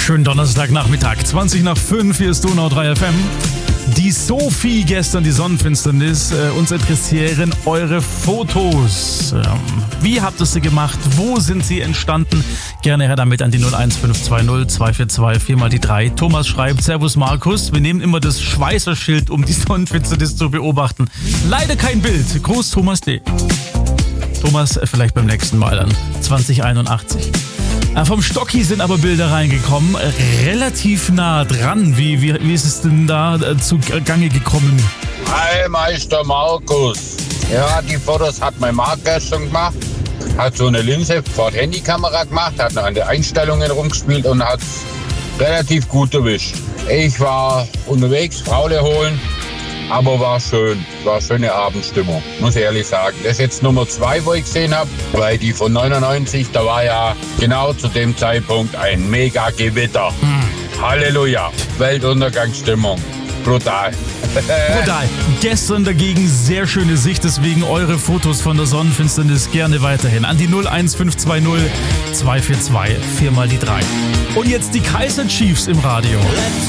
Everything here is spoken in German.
Schönen Donnerstagnachmittag, 20 nach 5, hier ist Donau 3 FM. Die Sophie gestern, die Sonnenfinsternis, uns interessieren eure Fotos. Wie habt ihr sie gemacht? Wo sind sie entstanden? Gerne her damit an die 01520 242 4 mal die 3. Thomas schreibt, Servus Markus, wir nehmen immer das Schweißerschild, um die Sonnenfinsternis zu beobachten. Leider kein Bild. Gruß Thomas D. Thomas, vielleicht beim nächsten Mal dann, 2081. Vom Stocki sind aber Bilder reingekommen, relativ nah dran. Wie ist es denn da zu Gange gekommen? Hi Meister Markus. Ja, die Fotos hat mein Marc gestern gemacht. Hat so eine Linse vor der Handykamera gemacht, hat noch an den Einstellungen rumgespielt und hat relativ gut erwischt. Ich war unterwegs, Fraule holen, aber war schön. War schöne Abendstimmung, muss ich ehrlich sagen. Das ist jetzt Nummer 2, wo ich gesehen habe, weil die von 99, da war ja genau zu dem Zeitpunkt ein mega Gewitter. Halleluja, Weltuntergangsstimmung. Brutal. Brutal. Gestern dagegen sehr schöne Sicht, deswegen eure Fotos von der Sonnenfinsternis gerne weiterhin an die 01520 242 4 mal die 3. Und jetzt die Kaizer Chiefs im Radio.